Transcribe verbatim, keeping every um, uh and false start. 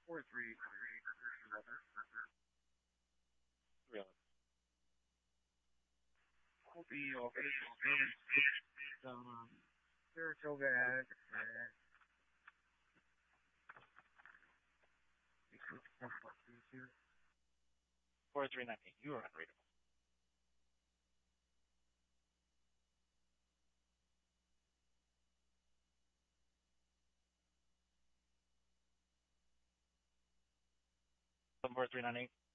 four three three eleven. Really. Kobe of um, Saratoga at Four three nineteen. You are unreadable. Four three nine eight.